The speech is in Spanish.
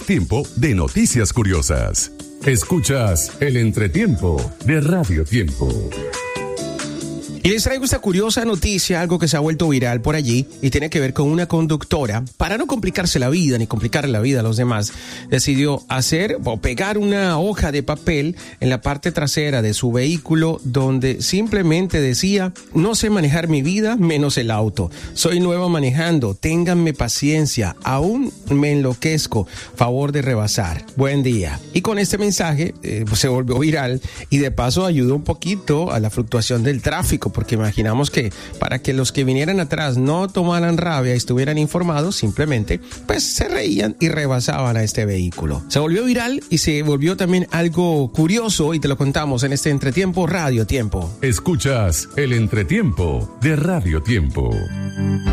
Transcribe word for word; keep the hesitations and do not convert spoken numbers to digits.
Entretiempo de Noticias Curiosas. Escuchas el Entretiempo de Radio Tiempo. Y les traigo esta curiosa noticia, algo que se ha vuelto viral por allí y tiene que ver con una conductora. Para no complicarse la vida ni complicarle la vida a los demás, decidió hacer o pegar una hoja de papel en la parte trasera de su vehículo donde simplemente decía: no sé manejar mi vida menos el auto. Soy nueva manejando, ténganme paciencia, aún me enloquezco, favor de rebasar. Buen día. Y con este mensaje eh, pues se volvió viral y de paso ayudó un poquito a la fluctuación del tráfico, porque imaginamos que para que los que vinieran atrás no tomaran rabia y estuvieran informados, simplemente pues se reían y rebasaban a este vehículo. Se volvió viral y se volvió también algo curioso y te lo contamos en este Entretiempo Radio Tiempo. Escuchas el Entretiempo de Radio Tiempo.